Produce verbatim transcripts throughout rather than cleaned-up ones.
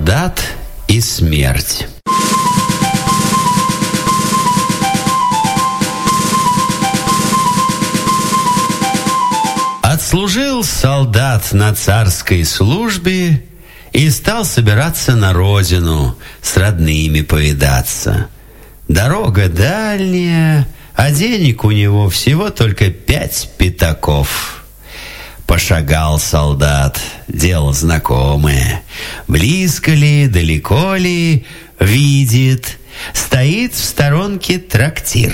Солдат и смерть. Отслужил солдат на царской службе и стал собираться на родину с родными повидаться. Дорога дальняя, а денег у него всего только пять пятаков. Пошагал солдат, дело знакомое. Близко ли, далеко ли, видит, стоит в сторонке трактир.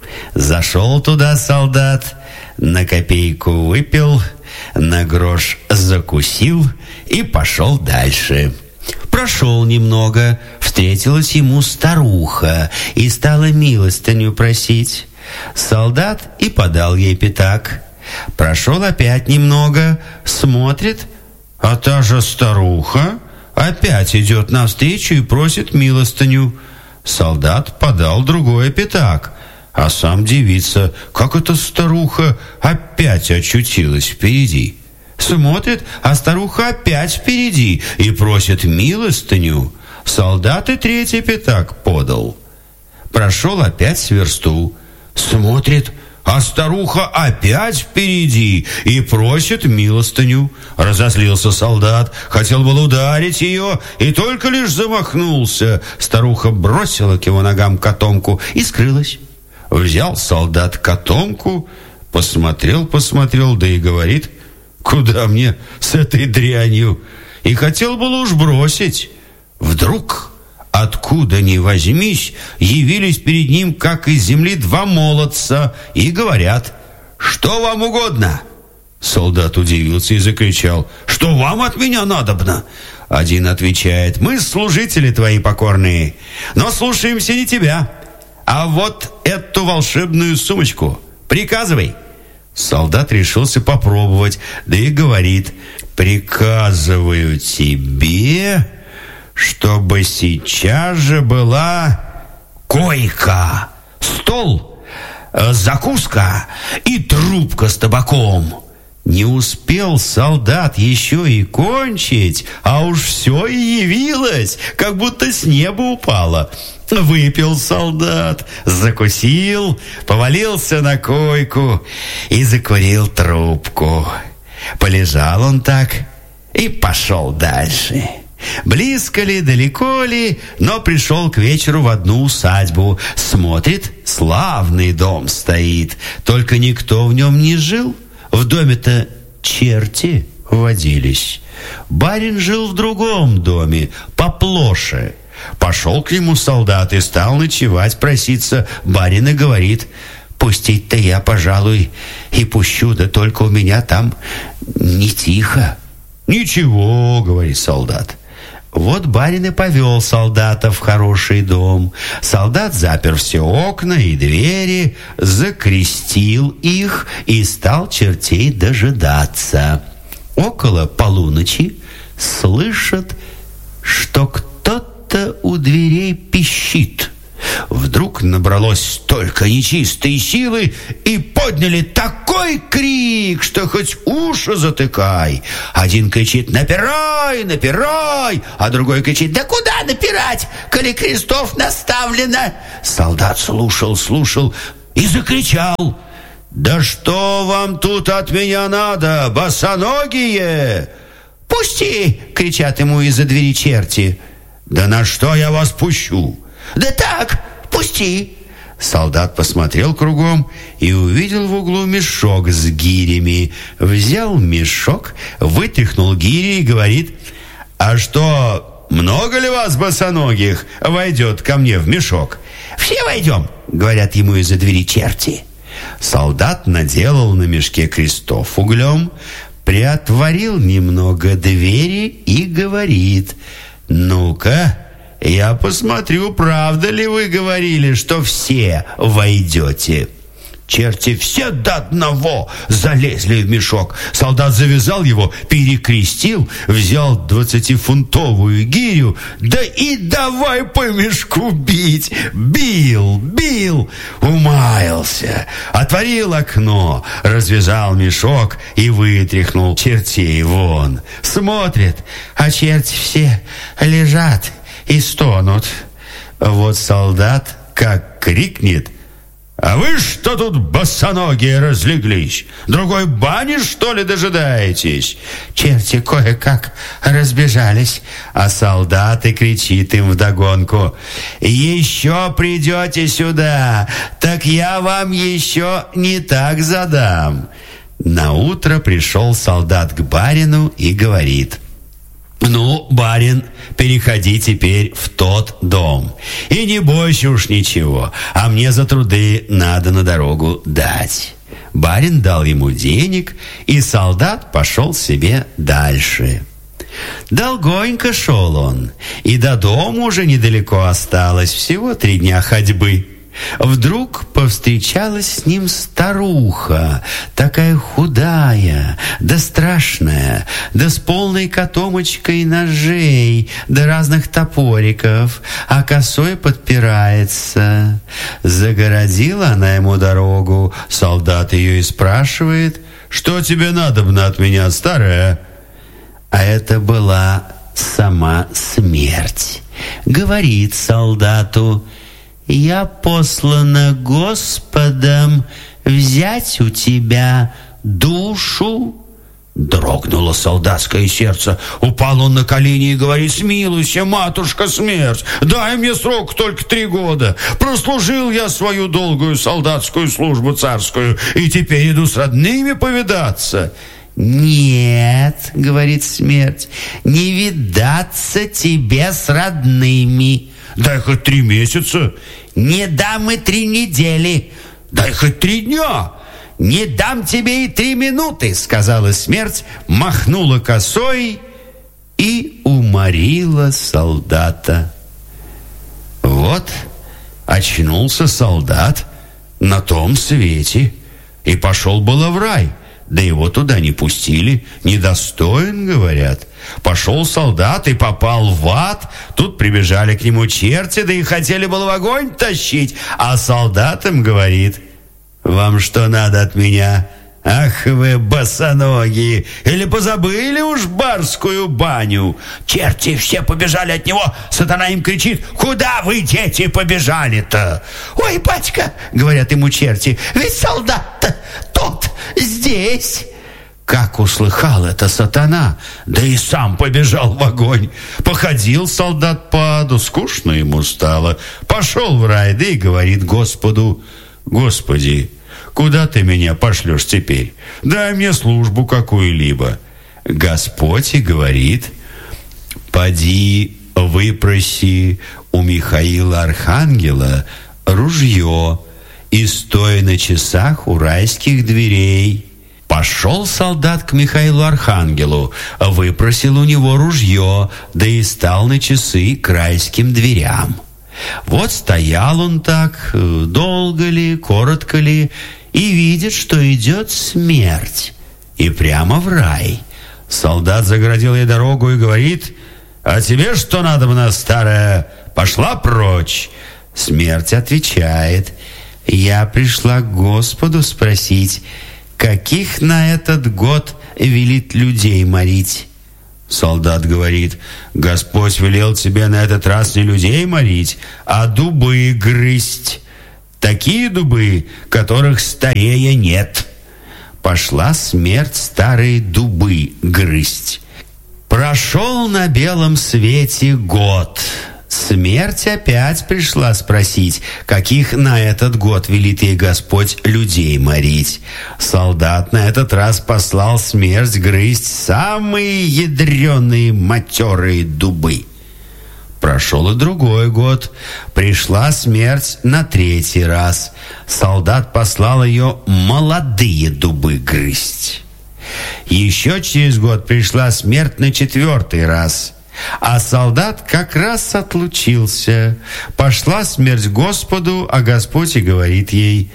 Зашел туда солдат, на копейку выпил, на грош закусил и пошел дальше. Прошел немного, встретилась ему старуха и стала милостыню просить. Солдат и подал ей пятак. Прошел опять немного, смотрит, а та же старуха опять идет навстречу и просит милостыню. Солдат подал другой пятак, а сам дивится, как эта старуха опять очутилась впереди. Смотрит, а старуха опять впереди и просит милостыню. Солдат и третий пятак подал. Прошел опять с версту. Смотрит, а старуха опять впереди и просит милостыню. Разозлился солдат, хотел был ударить ее, и только лишь замахнулся. Старуха бросила к его ногам котомку и скрылась. Взял солдат котомку, посмотрел, посмотрел, да и говорит: куда мне с этой дрянью? И хотел было уж бросить. Вдруг, откуда ни возьмись, явились перед ним, как из земли, два молодца и говорят: что вам угодно? Солдат удивился и закричал: что вам от меня надобно? Один отвечает: мы служители твои покорные, но слушаемся не тебя, а вот эту волшебную сумочку. Приказывай. Солдат решился попробовать, да и говорит: приказываю тебе, чтобы сейчас же была койка, стол, закуска и трубка с табаком. Не успел солдат еще и кончить, а уж все и явилось, как будто с неба упало. Выпил солдат, закусил, повалился на койку и закурил трубку. Полежал он так и пошел дальше. Близко ли, далеко ли, но пришел к вечеру в одну усадьбу. Смотрит, славный дом стоит, только никто в нем не жил. В доме-то черти водились. Барин жил в другом доме, поплоше. Пошел к нему солдат и стал ночевать, проситься. Барин и говорит: пустить-то я, пожалуй, и пущу, да только у меня там не тихо. Ничего, говорит солдат. Вот барин и повел солдата в хороший дом. Солдат запер все окна и двери, закрестил их и стал чертей дожидаться. Около полуночи слышат, что кто-то у дверей пищит. Вдруг набралось столько нечистой силы, и подняли такой крик, что хоть уши затыкай. Один кричит: напирай, напирай, а другой кричит: да куда напирать, коли крестов наставлено? Солдат слушал, слушал и закричал: да что вам тут от меня надо, босоногие? Пусти, кричат ему из-за двери черти. Да на что я вас пущу? Да так, пусти. Солдат посмотрел кругом и увидел в углу мешок с гирями. Взял мешок, вытряхнул гири и говорит: а что, много ли вас, босоногих, войдет ко мне в мешок? Все войдем, говорят ему из-за двери черти. Солдат наделал на мешке крестов углем, приотворил немного двери и говорит: ну-ка, я посмотрю, правда ли вы говорили, что все войдете. Черти все до одного залезли в мешок. Солдат завязал его, перекрестил, взял двадцатифунтовую гирю, да и давай по мешку бить. Бил, бил, умаялся. Отворил окно, развязал мешок и вытряхнул чертей вон. Смотрит, а черти все лежат и стонут. Вот солдат как крикнет: «А вы что тут босоногие разлеглись? Другой бани, что ли, дожидаетесь?» Черти кое-как разбежались, а солдат и кричит им вдогонку: «Еще придете сюда, так я вам еще не так задам». Наутро пришел солдат к барину и говорит: «Ну, барин, переходи теперь в тот дом. И не бойся уж ничего, а мне за труды надо на дорогу дать». Барин дал ему денег, и солдат пошел себе дальше. Долгонько шел он, и до дома уже недалеко осталось, всего три дня ходьбы. Вдруг повстречалась с ним старуха, такая худая, да страшная, да с полной котомочкой ножей, да разных топориков, а косой подпирается. Загородила она ему дорогу. Солдат ее и спрашивает: «Что тебе надобно от меня, старая?» А это была сама смерть. Говорит солдату: «Я послана Господом взять у тебя душу». Дрогнуло солдатское сердце. Упал он на колени и говорит: «Смилуйся, матушка смерть, дай мне срок только три года. Прослужил я свою долгую солдатскую службу царскую, и теперь иду с родными повидаться». «Нет, — говорит смерть, — не видаться тебе с родными». «Дай хоть три месяца». «Не дам и три недели». «Дай хоть три дня». «Не дам тебе и три минуты», — сказала смерть, махнула косой и уморила солдата. Вот очнулся солдат на том свете и пошел было в рай. Да его туда не пустили, недостоин, говорят. Пошел солдат и попал в ад. Тут прибежали к нему черти, да и хотели было в огонь тащить. А солдат им говорит: «Вам что надо от меня? Ах вы, босоногие! Или позабыли уж барскую баню?» Черти все побежали от него. Сатана им кричит: «Куда вы, дети, побежали-то?» «Ой, батька, — говорят ему черти, — ведь солдат-то тот здесь». Как услыхал это сатана, да и сам побежал в огонь. Походил солдат по аду, скучно ему стало. Пошел в рай, да и говорит Господу: «Господи, куда ты меня пошлешь теперь? Дай мне службу какую-либо». Господь и говорит: «Поди выпроси у Михаила Архангела ружье и стой на часах у райских дверей». Пошел солдат к Михаилу Архангелу, выпросил у него ружье, да и стал на часы к райским дверям. Вот стоял он так, долго ли, коротко ли, и видит, что идет смерть, и прямо в рай. Солдат загородил ей дорогу и говорит: «А тебе что надобно, старая? Пошла прочь». Смерть отвечает: «Я пришла к Господу спросить, каких на этот год велит людей морить». Солдат говорит: «Господь велел тебе на этот раз не людей морить, а дубы грызть. Такие дубы, которых старее нет». Пошла смерть старые дубы грызть. Прошел на белом свете год. Смерть опять пришла спросить, каких на этот год велит ей Господь людей морить. Солдат на этот раз послал смерть грызть самые ядреные матерые дубы. Прошел и другой год. Пришла смерть на третий раз. Солдат послал ее молодые дубы грызть. Еще через год пришла смерть на четвертый раз. А солдат как раз отлучился. Пошла смерть к Господу, а Господь и говорит ей: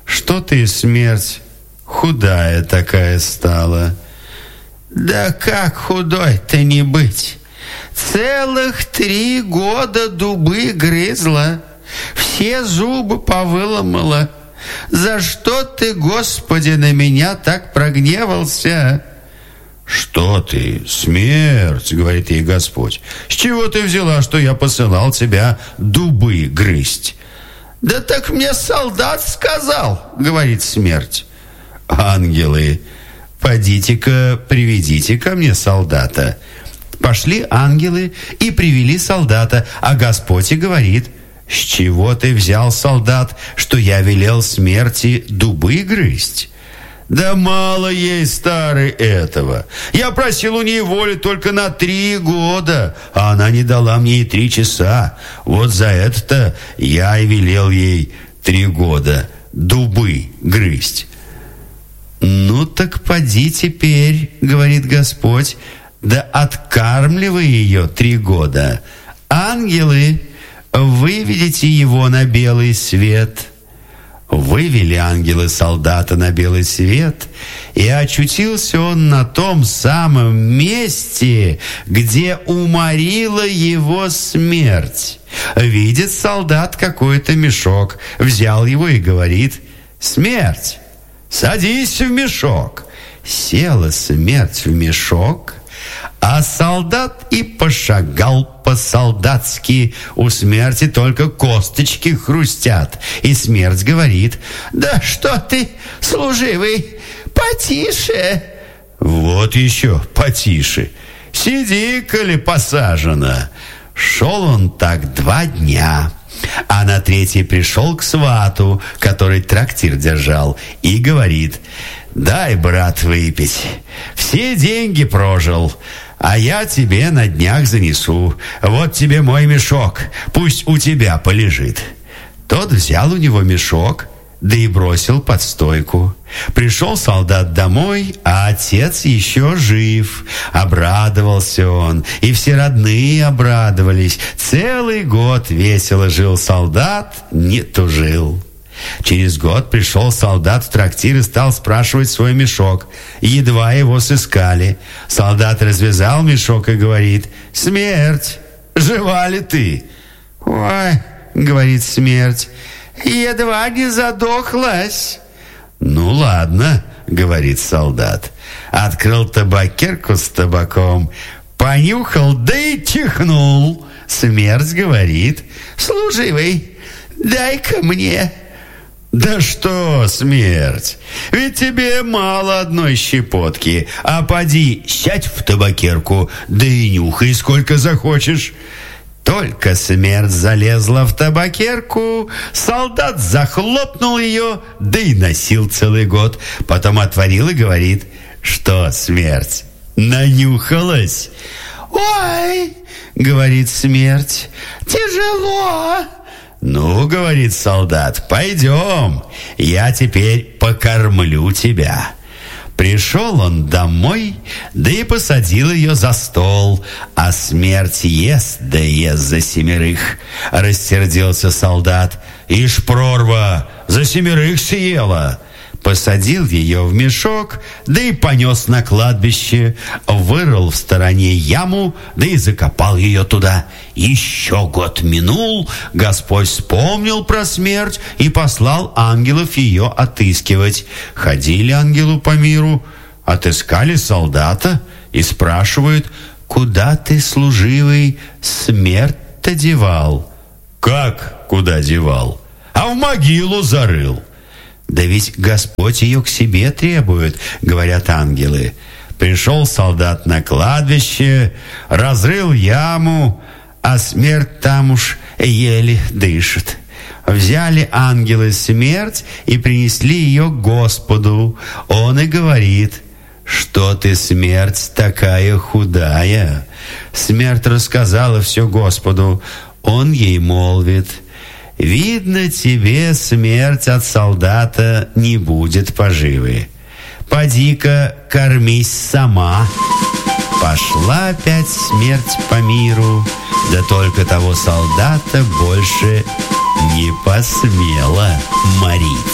что ты, смерть, худая такая стала. Да как худой-то не быть? Целых три года дубы грызла, все зубы повыломала. За что ты, Господи, на меня так прогневался? Что ты, смерть, говорит ей Господь, с чего ты взяла, что я посылал тебя дубы грызть? Да так мне солдат сказал, говорит смерть. Ангелы, подите-ка, приведите ко мне солдата. Пошли ангелы и привели солдата, а Господь и говорит: с чего ты взял, солдат, что я велел смерти дубы грызть? Да мало ей, старый, этого. Я просил у ней воли только на три года, а она не дала мне и три часа. Вот за это-то я и велел ей три года дубы грызть. Ну так поди теперь, говорит Господь, да откармливай ее три года. Ангелы, выведите его на белый свет. Вывели ангелы солдата на белый свет, и очутился он на том самом месте, где уморила его смерть. Видит солдат какой-то мешок, взял его и говорит: смерть, садись в мешок. Села смерть в мешок, а солдат и пошагал по-солдатски. У смерти только косточки хрустят. И смерть говорит: да что ты, служивый, потише. Вот еще потише. Сиди, коли посажено. Шел он так два дня, а на третий пришел к свату, который трактир держал, и говорит: дай, брат, выпить. Все деньги прожил, а я тебе на днях занесу. Вот тебе мой мешок, пусть у тебя полежит. Тот взял у него мешок, да и бросил под стойку. Пришел солдат домой, а отец еще жив. Обрадовался он, и все родные обрадовались. Целый год весело жил солдат, не тужил. Через год пришел солдат в трактир и стал спрашивать свой мешок. Едва его сыскали. Солдат развязал мешок и говорит: смерть, жива ли ты? Ой, говорит смерть, едва не задохлась. Ну ладно, говорит солдат. Открыл табакерку с табаком, понюхал, да и чихнул. Смерть говорит: служивый, дай-ка мне. Да что, смерть, ведь тебе мало одной щепотки, а поди сядь в табакерку, да и нюхай сколько захочешь. Только смерть залезла в табакерку, солдат захлопнул ее, да и носил целый год. Потом отворил и говорит: что, смерть, нанюхалась? Ой, говорит смерть, тяжело. Ну, говорит солдат, пойдем, я теперь покормлю тебя. Пришел он домой, да и посадил ее за стол, а смерть ест, да ест за семерых. Рассердился солдат: ишь, прорва, за семерых съела. Посадил ее в мешок, да и понес на кладбище, вырыл в стороне яму, да и закопал ее туда. Еще год минул, Господь вспомнил про смерть и послал ангелов ее отыскивать. Ходили ангелы по миру, отыскали солдата и спрашивают: куда ты, служивый, смерть-то девал? Как куда девал? А в могилу зарыл. Да ведь Господь ее к себе требует, говорят ангелы. Пришел солдат на кладбище, разрыл яму, а смерть там уж еле дышит. Взяли ангелы смерть и принесли ее к Господу. Он и говорит: что ты, смерть, такая худая? Смерть рассказала все Господу. Он ей молвит: видно, тебе, смерть, от солдата не будет поживы. Поди-ка кормись сама. Пошла опять смерть по миру, да только того солдата больше не посмела морить.